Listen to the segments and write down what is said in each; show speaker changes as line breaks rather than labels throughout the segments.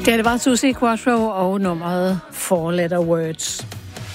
Ja, det var Susie Quattro og nummeret Four Letter Words.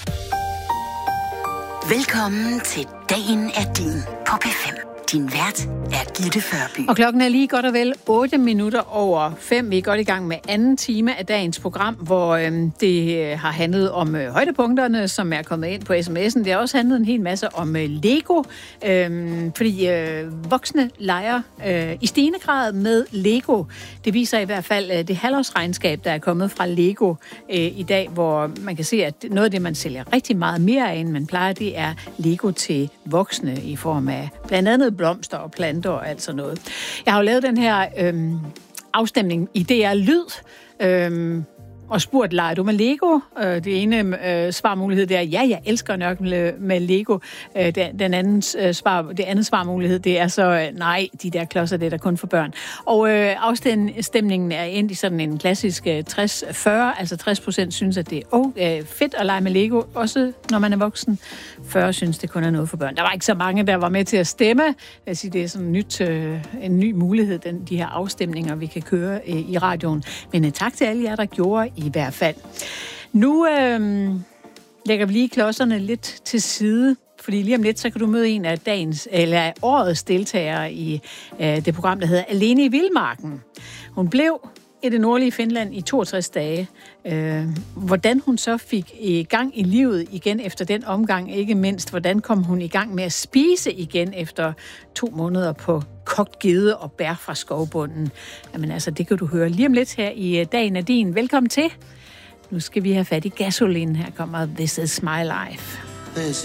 Velkommen til Dagen er din på P5. Din vært er Gitte Førby.
Og klokken er lige godt og vel 8 minutter over 5. Vi er godt i gang med anden time af dagens program, hvor det har handlet om højdepunkterne, som er kommet ind på sms'en. Det har også handlet en hel masse om Lego, fordi voksne leger i stigende grad med Lego. Det viser i hvert fald det halvårsregnskab, der er kommet fra Lego i dag, hvor man kan se, at noget af det, man sælger rigtig meget mere af, end man plejer, det er Lego til voksne i form af blandt andet blomster og planter og alt sådan noget. Jeg har jo lavet den her afstemning i DR Lyd, og spurgt, leger du med Lego? Det ene svarmulighed, det er, ja, jeg elsker nok med Lego. Det andet svarmulighed, det er så, nej, de der klodser, det er der kun for børn. Og afstemningen er endt i sådan en klassisk 60-40, altså 60% synes, at det er fedt at lege med Lego, også når man er voksen. 40 synes, det kun er noget for børn. Der var ikke så mange, der var med til at stemme. Jeg siger, det er sådan en ny mulighed, de her afstemninger, vi kan køre i radioen. Men tak til alle jer, der gjorde i hvert fald. Nu lægger vi lige klodserne lidt til side, fordi lige om lidt, så kan du møde en af årets deltagere i det program, der hedder Alene i Vildmarken. Hun blev i det nordlige Finland i 62 dage. Hvordan hun så fik i gang i livet igen efter den omgang, ikke mindst, hvordan kom hun i gang med at spise igen efter 2 måneder på kogt gede og bær fra skovbunden. Jamen altså, det kan du høre lige om lidt her i Dagen er din. Velkommen til. Nu skal vi have fat i Gasolin. Her kommer This Is My Life.
This